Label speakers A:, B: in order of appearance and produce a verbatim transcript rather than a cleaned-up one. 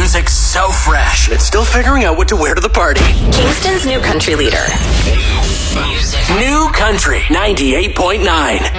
A: music so fresh. It's still figuring out what to wear to the party.
B: Kingston's new country leader.
A: New Country ninety-eight point nine.